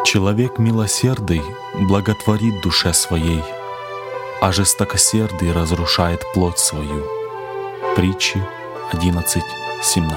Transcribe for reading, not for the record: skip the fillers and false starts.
Человек милосердный благотворит душе своей, а жестокосердый разрушает плоть свою. Притчи 11:17.